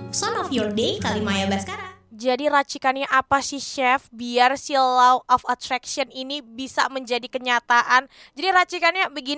Son of Your Day kali Maya Baskara. Jadi racikannya apa sih chef biar si law of attraction ini bisa menjadi kenyataan? Jadi racikannya begini